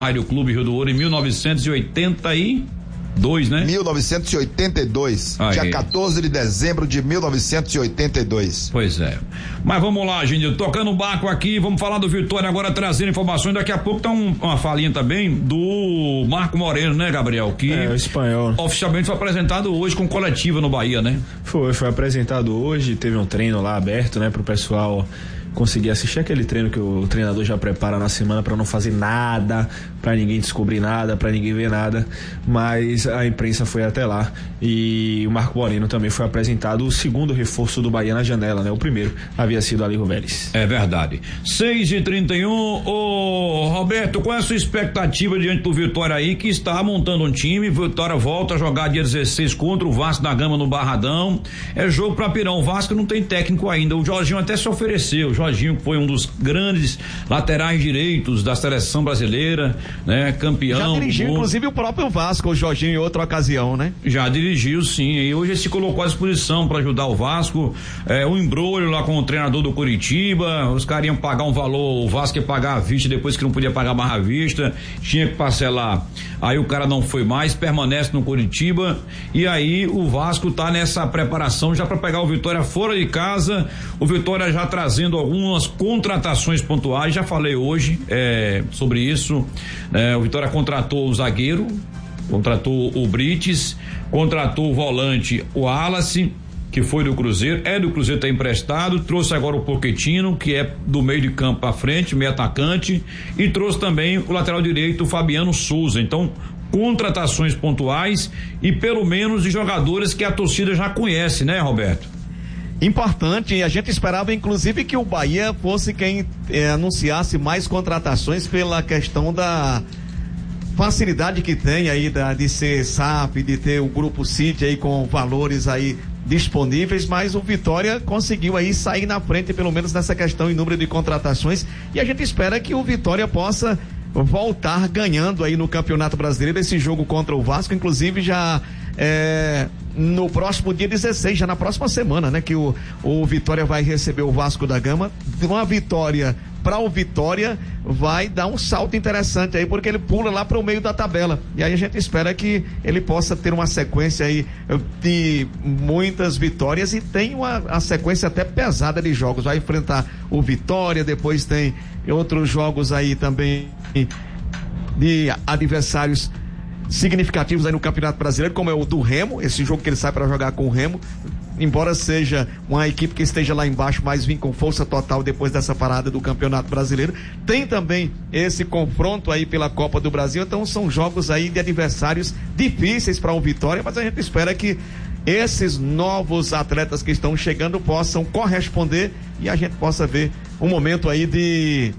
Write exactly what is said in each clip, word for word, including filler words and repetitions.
Rádio Clube Rio do Ouro em mil novecentos e oitenta e dois, né? mil novecentos e oitenta e dois, aí. Dia quatorze de dezembro de mil novecentos e oitenta e dois. Pois é. Mas vamos lá, gente, tocando o barco aqui, vamos falar do Vitória agora, trazendo informações. Daqui a pouco tá um, uma falinha também do Marco Moreno, né, Gabriel? Que é, o espanhol. Oficialmente foi apresentado hoje com coletiva no Bahia, né? Foi, foi apresentado hoje, teve um treino lá aberto, né, pro pessoal conseguir assistir aquele treino que o treinador já prepara na semana para não fazer nada, para ninguém descobrir nada, para ninguém ver nada, mas a imprensa foi até lá e o Marco Moreno também foi apresentado, o segundo reforço do Bahia na janela, né? O primeiro havia sido Alírio Vélez. É verdade. seis e trinta e um, ô Roberto, qual é a sua expectativa diante do Vitória aí, que está montando um time? Vitória volta a jogar dia dezesseis contra o Vasco da Gama no Barradão, é jogo pra pirão. O Vasco não tem técnico ainda, o Jorginho até se ofereceu, o Jorginho foi um dos grandes laterais direitos da seleção brasileira, né? Campeão. Já dirigiu, bom. Inclusive, o próprio Vasco, o Jorginho, em outra ocasião, né? Já dirigiu, sim, e hoje ele se colocou à disposição para ajudar o Vasco. É, um embrulho lá com o treinador do Curitiba, os caras iam pagar um valor, o Vasco ia pagar à vista, depois que não podia pagar mais à vista, tinha que parcelar. Aí o cara não foi mais, permanece no Curitiba, e aí o Vasco tá nessa preparação já para pegar o Vitória fora de casa, o Vitória já trazendo algumas contratações pontuais, já falei hoje é, sobre isso. É, o Vitória contratou o zagueiro, contratou o Brites, contratou o volante, o Wallace, que foi do Cruzeiro, é do Cruzeiro, tá emprestado, trouxe agora o Pochettino, que é do meio de campo à frente, meio atacante, e trouxe também o lateral direito, o Fabiano Souza. Então, contratações pontuais e pelo menos de jogadores que a torcida já conhece, né, Roberto? Importante, e a gente esperava inclusive que o Bahia fosse quem eh, anunciasse mais contratações pela questão da facilidade que tem aí da, de ser S A F, de ter o Grupo City aí com valores aí disponíveis, mas o Vitória conseguiu aí sair na frente, pelo menos nessa questão em número de contratações, e a gente espera que o Vitória possa voltar ganhando aí no Campeonato Brasileiro esse jogo contra o Vasco, inclusive já é, no próximo dia dezesseis, já na próxima semana, né, que o, o Vitória vai receber o Vasco da Gama. Uma vitória para o Vitória vai dar um salto interessante aí, porque ele pula lá para o meio da tabela, e aí a gente espera que ele possa ter uma sequência aí de muitas vitórias, e tem uma a sequência até pesada de jogos, vai enfrentar o Vitória, depois tem outros jogos aí também de adversários significativos aí no Campeonato Brasileiro, como é o do Remo, esse jogo que ele sai para jogar com o Remo, embora seja uma equipe que esteja lá embaixo, mas vem com força total depois dessa parada do Campeonato Brasileiro. Tem também esse confronto aí pela Copa do Brasil, então são jogos aí de adversários difíceis para o Vitória, mas a gente espera que esses novos atletas que estão chegando possam corresponder e a gente possa ver um momento aí de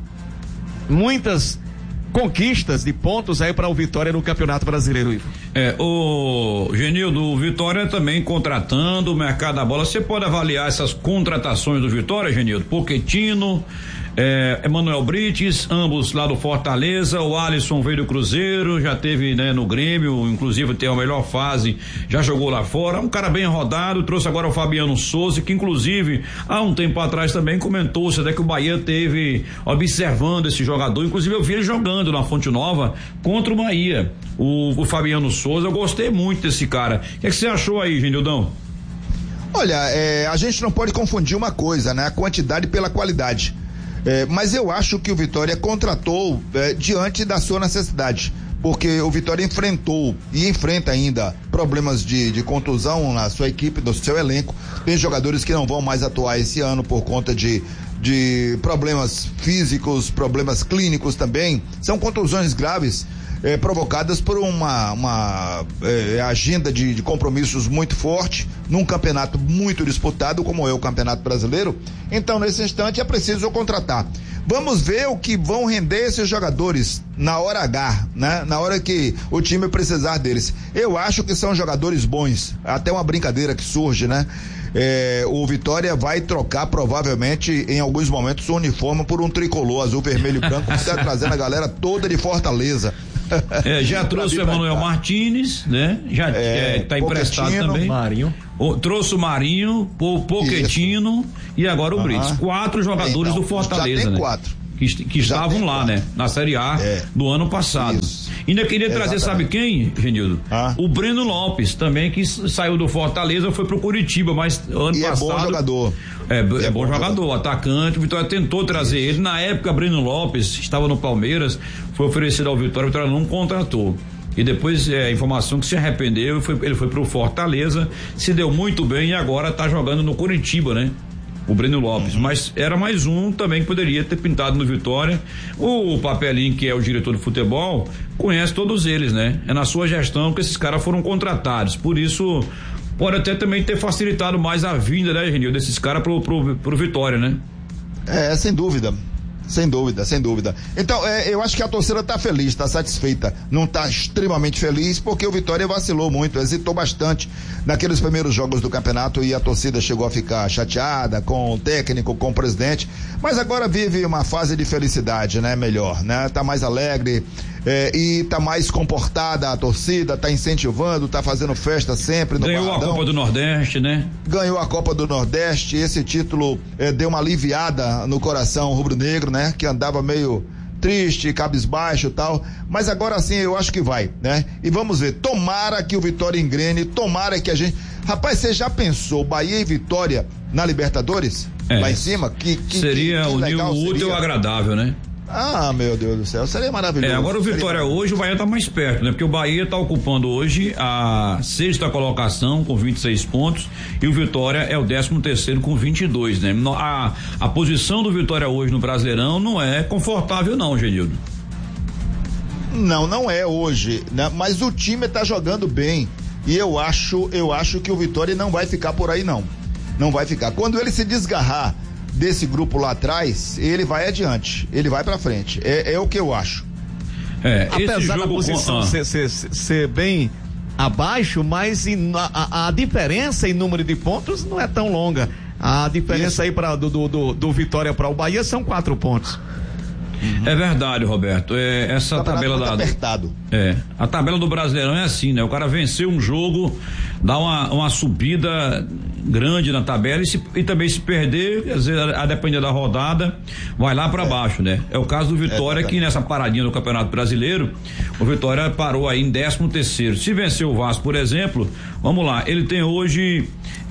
muitas conquistas de pontos aí para o Vitória no Campeonato Brasileiro, Ivo. É, o Genildo, o Vitória também contratando o mercado da bola. Você pode avaliar essas contratações do Vitória, Genildo? Pochettino, é, Emanuel Brites, ambos lá do Fortaleza, o Alisson veio do Cruzeiro, já teve, né, no Grêmio, inclusive tem a melhor fase, já jogou lá fora, um cara bem rodado, trouxe agora o Fabiano Souza, que inclusive há um tempo atrás também comentou-se até que o Bahia teve observando esse jogador, inclusive eu vi ele jogando na Fonte Nova contra o Bahia, o, o Fabiano Souza. Eu gostei muito desse cara. O que, é que você achou aí, Genildão? Olha, é, a gente não pode confundir uma coisa, né? A quantidade pela qualidade. É, mas eu acho que o Vitória contratou é, diante da sua necessidade, porque o Vitória enfrentou e enfrenta ainda problemas de, de contusão na sua equipe, no seu elenco. Tem jogadores que não vão mais atuar esse ano por conta de, de problemas físicos, problemas clínicos também. São contusões graves é, provocadas por uma, uma é, agenda de, de compromissos muito forte, num campeonato muito disputado, como é o Campeonato Brasileiro. Então, nesse instante, é preciso contratar. Vamos ver o que vão render esses jogadores na hora H, né? Na hora que o time precisar deles. Eu acho que são jogadores bons. Até uma brincadeira que surge, né? É, o Vitória vai trocar provavelmente em alguns momentos o uniforme por um tricolor azul, vermelho e branco, que está trazendo a galera toda de Fortaleza. É, já trouxe o Emanuel Martins, né? Já é, é, tá emprestado também. Marinho. O, trouxe o Marinho, o Pochettino e agora o uh-huh. Brits. Quatro jogadores então, do Fortaleza, já tem né? quatro. que, que estavam lá, né? Na Série A é. do ano passado. Isso. Ainda queria trazer, Exatamente. sabe quem, Genildo? Ah. O Breno Lopes, também, que saiu do Fortaleza, foi pro Curitiba, mas ano e passado. É bom jogador. É, é, é bom, bom jogador, jogador, atacante. O Vitória tentou trazer Isso. ele. Na época, Breno Lopes estava no Palmeiras, foi oferecido ao Vitória, o Vitória não contratou. E depois é, a informação que se arrependeu, foi, ele foi pro Fortaleza, se deu muito bem e agora tá jogando no Curitiba, né? O Breno Lopes, uhum. mas era mais um também que poderia ter pintado no Vitória. O Papelinho, que é o diretor de futebol, conhece todos eles, né? É na sua gestão que esses caras foram contratados, por isso pode até também ter facilitado mais a vinda, né, Genil, desses caras pro, pro, pro Vitória, né? É, sem dúvida. Sem dúvida, sem dúvida. Então, é, eu acho que a torcida tá feliz, tá satisfeita. Não tá extremamente feliz porque o Vitória vacilou muito, hesitou bastante naqueles primeiros jogos do campeonato e a torcida chegou a ficar chateada com o técnico, com o presidente. Mas agora vive uma fase de felicidade, né? Melhor, né? Tá mais alegre. É, e tá mais comportada a torcida, tá incentivando, tá fazendo festa sempre no Ganhou Barradão. a Copa do Nordeste, né? Ganhou a Copa do Nordeste, esse título é, deu uma aliviada no coração rubro-negro, né? Que andava meio triste, cabisbaixo e tal, mas agora sim eu acho que vai, né? E vamos ver, tomara que o Vitória engrene, tomara que a gente... Rapaz, você já pensou Bahia e Vitória na Libertadores? É. Lá em cima? Que, que, seria que, que o útil e agradável, né? Ah, meu Deus do céu, seria maravilhoso. É, agora o Vitória seria... hoje, o Bahia tá mais perto, né? Porque o Bahia tá ocupando hoje a sexta colocação com vinte e seis pontos e o Vitória é o décimo terceiro com vinte e dois, né? A, a posição do Vitória hoje no Brasileirão não é confortável não, Genildo. Não, não é hoje, né? Mas o time tá jogando bem e eu acho, eu acho que o Vitória não vai ficar por aí não, não vai ficar. Quando ele se desgarrar desse grupo lá atrás, ele vai adiante, ele vai pra frente, é, é o que eu acho. É, apesar da posição com... ser, ser, ser bem abaixo, mas in, a, a diferença em número de pontos não é tão longa. A diferença Isso. aí pra, do, do, do, do Vitória para o Bahia são quatro pontos. Uhum. É verdade, Roberto. É, essa tá tabela da. Apertado. É. A tabela do Brasileirão é assim, né? O cara venceu um jogo, dá uma, uma subida grande na tabela e, se, e também se perder, às vezes, a, a depender da rodada, vai lá para é. baixo, né? É o caso do Vitória, é que nessa paradinha do Campeonato Brasileiro, o Vitória parou aí em décimo terceiro. Se vencer o Vasco, por exemplo, vamos lá, ele tem hoje.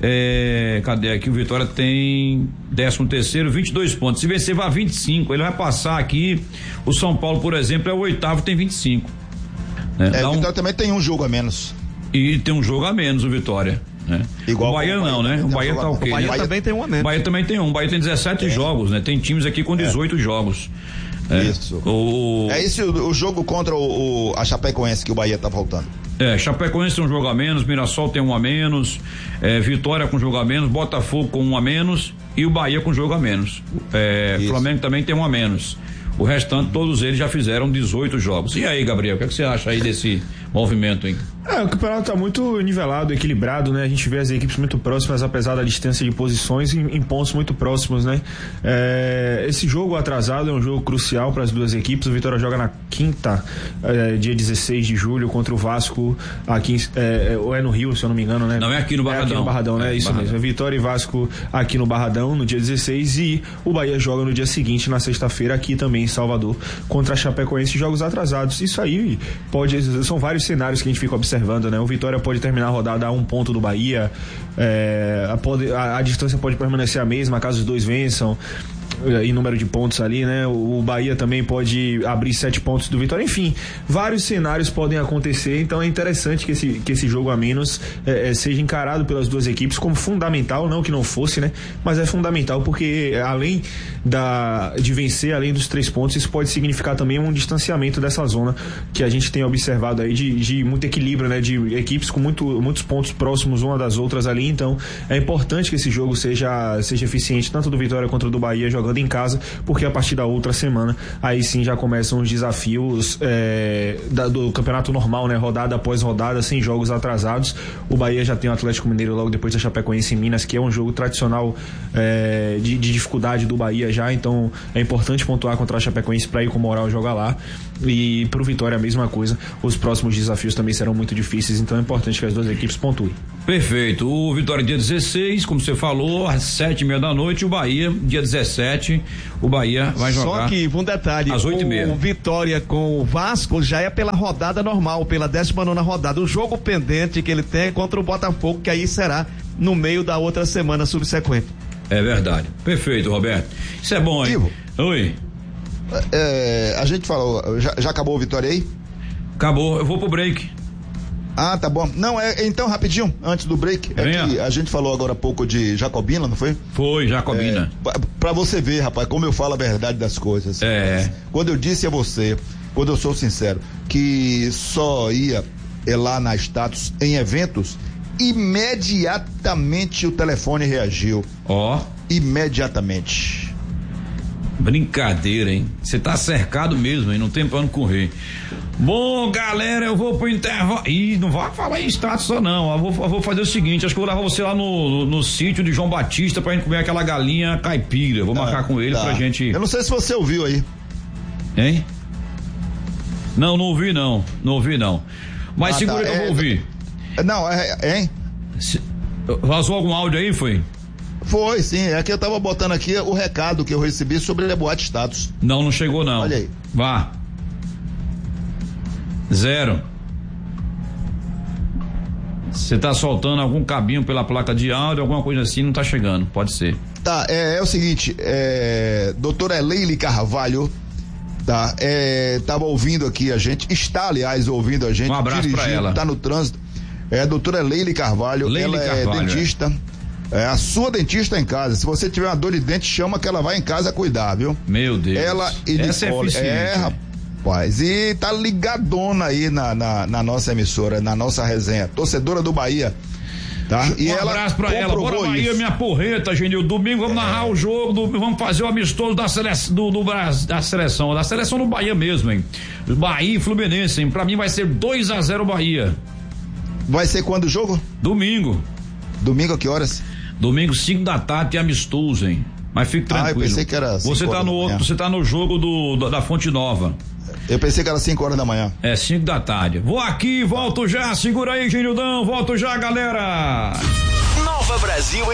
É, cadê aqui? O Vitória tem décimo terceiro, vinte e dois pontos. Se vencer, vai a vinte e cinco. Ele vai passar aqui. O São Paulo, por exemplo, é o oitavo, tem vinte e cinco. Né? É, Dá o Vitória um... também tem um jogo a menos. E tem um jogo a menos, o Vitória. Né? Igual o Bahia não, o Bahia, né? O Bahia tá ok. O Bahia né? também tem um a menos. O Bahia também tem um. O Bahia tem dezessete é. jogos, né? Tem times aqui com dezoito é. jogos. É. Isso. O... É esse o, o jogo contra o, o, a Chapecoense que o Bahia tá voltando. É, Chapecoense tem um jogo a menos, Mirassol tem um a menos, é, Vitória com jogo a menos, Botafogo com um a menos e o Bahia com jogo a menos. É, Flamengo também tem um a menos. O restante, todos eles já fizeram dezoito jogos. E aí, Gabriel, o que, é que você acha aí desse movimento, hein? É, o campeonato tá muito nivelado, equilibrado, né? A gente vê as equipes muito próximas, apesar da distância de posições, em, em pontos muito próximos, né? É, esse jogo atrasado é um jogo crucial para as duas equipes. O Vitória joga na quinta, é, dia dezesseis de julho, contra o Vasco, aqui é, ou é no Rio, se eu não me engano, né? Não, é aqui no Barradão. É aqui no Barradão, né? É, Isso Barradão. mesmo. É Vitória e Vasco aqui no Barradão, no dia dezesseis, e o Bahia joga no dia seguinte, na sexta-feira, aqui também em Salvador, contra a Chapecoense, jogos atrasados. Isso aí pode, são vários cenários que a gente fica observando, né? O Vitória pode terminar a rodada a um ponto do Bahia, é, a, pode, a, a distância pode permanecer a mesma caso os dois vençam em número de pontos ali, né? O Bahia também pode abrir sete pontos do Vitória. Enfim, vários cenários podem acontecer, então é interessante que esse, que esse jogo a menos é, é, seja encarado pelas duas equipes como fundamental, não que não fosse, né? Mas é fundamental porque além da, de vencer, além dos três pontos, isso pode significar também um distanciamento dessa zona que a gente tem observado aí de, de muito equilíbrio, né? De equipes com muito, muitos pontos próximos uma das outras ali, então é importante que esse jogo seja, seja eficiente, tanto do Vitória quanto do Bahia, jogando em casa, porque a partir da outra semana aí sim já começam os desafios é, da, do campeonato normal, né? Rodada após rodada, sem jogos atrasados. O Bahia já tem o Atlético Mineiro logo depois da Chapecoense em Minas, que é um jogo tradicional é, de, de dificuldade do Bahia já, então é importante pontuar contra a Chapecoense para ir com moral jogar lá. E pro Vitória a mesma coisa, os próximos desafios também serão muito difíceis, então é importante que as duas equipes pontuem. Perfeito. O Vitória dia dezesseis, como você falou, às sete e meia da noite. O Bahia, dia dezessete, o Bahia vai jogar. Só que, um detalhe, às oito e meia. O Vitória com o Vasco já é pela rodada normal, pela décima nona rodada. O jogo pendente que ele tem é contra o Botafogo, que aí será no meio da outra semana subsequente. É verdade. Perfeito, Roberto. Isso é bom, hein? Ivo. Oi. É, a gente falou, já, já acabou o Vitória aí? Acabou, eu vou pro break. Ah, tá bom. Não, é então rapidinho, antes do break, é Venha. que a gente falou agora há pouco de Jacobina, não foi? Foi, Jacobina. É, pra você ver, rapaz, como eu falo a verdade das coisas. É. Quando eu disse a você, quando eu sou sincero, que só ia é, lá na status em eventos, imediatamente o telefone reagiu. Ó. Imediatamente. Brincadeira, hein? Você tá cercado mesmo, hein? Não tem pra onde correr. Bom, galera, eu vou pro intervalo. Ih, não vai falar em status só não. Eu vou, eu vou fazer o seguinte: acho que eu vou levar você lá no, no, no sítio de João Batista pra gente comer aquela galinha caipira. Vou Tá, marcar com ele tá. pra gente. Eu não sei se você ouviu aí. Hein? Não, não ouvi não. Não ouvi não. Mas Ah, segura tá, que eu é- vou ouvir. Não, é, é, hein? Se- Vazou algum áudio aí, foi? Foi, sim. É que eu tava botando aqui o recado que eu recebi sobre a boate status. Não, não chegou não. Olha aí. Vá. Zero. Você tá soltando algum cabinho pela placa de áudio, alguma coisa assim, não tá chegando, pode ser. Tá, é, é o seguinte, é, doutora Leile Carvalho, tá, é, tava ouvindo aqui a gente, está aliás ouvindo a gente, Um abraço pra ela. tá no trânsito, é a doutora Leile Carvalho, Leile ela é Carvalho, dentista, é a sua dentista em casa, se você tiver uma dor de dente, chama que ela vai em casa cuidar, viu? Meu Deus. Ela e Essa Nicole, é eficiente. é, rapaz, e tá ligadona aí na, na, na nossa emissora, na nossa resenha, torcedora do Bahia, tá? E Um ela abraço pra ela. Bora comprovou Bahia, isso. minha porreta, Genil. Domingo vamos narrar o jogo, do- vamos fazer o amistoso da seleção, do, do Brasil, da seleção, da seleção do Bahia mesmo, hein? Bahia e Fluminense, hein? Pra mim vai ser dois a zero Bahia. Vai ser quando o jogo? Domingo. Domingo a que horas? Domingo, cinco da tarde, tem amistoso, hein? Mas fique Ah, eu tranquilo. pensei que era cinco Você tá horas no da outro, manhã. você tá no jogo do, do- da Fonte Nova. Eu pensei que era cinco horas da manhã. É cinco da tarde. Vou aqui, volto já. Segura aí, Genildão. Volto já, galera. Nova Brasil